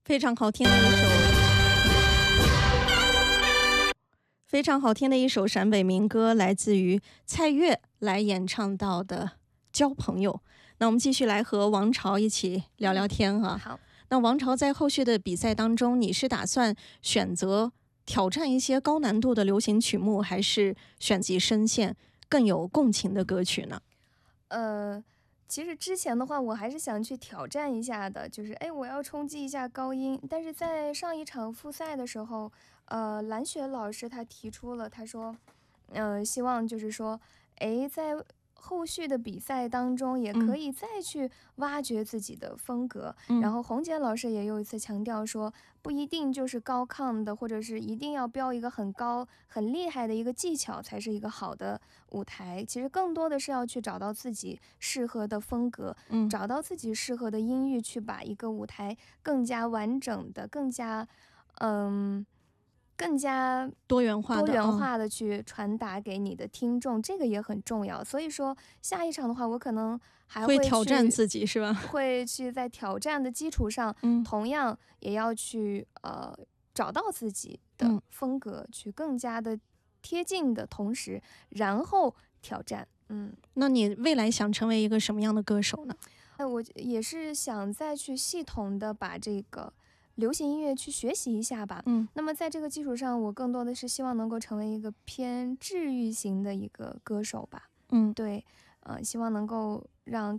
非常好听的一陕北民歌，来自于蔡岳来演唱到的交朋友。那我们继续来和王朝一起聊聊天哈。 好， 那王朝在后续的比赛当中，你是打算选择挑战一些高难度的流行曲目，还是选择声线更有共情的歌曲呢？ 其实之前的话，我还是想去挑战一下的，就是我要冲击一下高音。但是在上一场复赛的时候，蓝雪老师他提出了，他说，希望就是说，在后续的比赛当中，也可以再去挖掘自己的风格。然后红姐老师也有一次强调说，不一定就是高亢的，或者是一定要标一个很高、很厉害的一个技巧才是一个好的舞台。其实更多的是要去找到自己适合的风格，找到自己适合的音域，去把一个舞台更加完整的、更加多元化的去传达给你的听众，这个也很重要。所以说下一场的话，我可能还会挑战自己，是吧？ 会去在挑战的基础上，同样也要去找到自己的风格，去更加的贴近的同时，然后挑战。 那你未来想成为一个什么样的歌手呢？ 我也是想再去系统的把这个流行音乐去学习一下吧。那么在这个基础上，我更多的是希望能够成为一个偏治愈型的一个歌手吧。对，希望能够让